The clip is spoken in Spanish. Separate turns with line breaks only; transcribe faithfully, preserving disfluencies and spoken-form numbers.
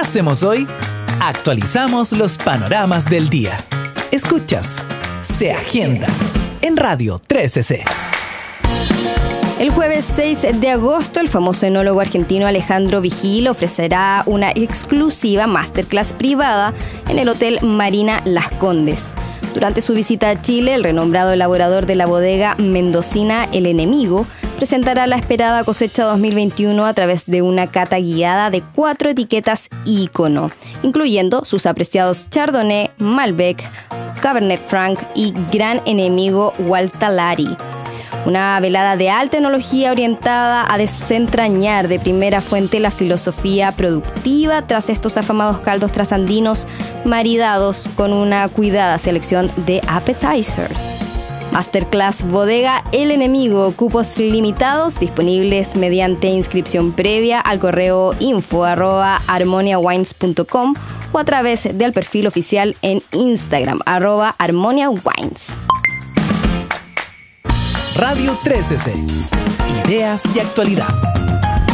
hacemos hoy? Actualizamos los panoramas del día. Escuchas Se Agenda en Radio trece C.
El jueves seis de agosto, el famoso enólogo argentino Alejandro Vigil ofrecerá una exclusiva masterclass privada en el Hotel Marina Las Condes. Durante su visita a Chile, el renombrado elaborador de la bodega mendocina El Enemigo presentará la esperada cosecha dos mil veintiuno a través de una cata guiada de cuatro etiquetas ícono, incluyendo sus apreciados Chardonnay, Malbec, Cabernet Franc y Gran Enemigo Hualtalari. Una velada de alta enología orientada a desentrañar de primera fuente la filosofía productiva tras estos afamados caldos trasandinos maridados con una cuidada selección de appetizer. Masterclass Bodega El Enemigo, cupos limitados, disponibles mediante inscripción previa al correo info arroba armoniawines punto com o a través del perfil oficial en Instagram, arroba armoniawines.
Radio trece C. Ideas y actualidad.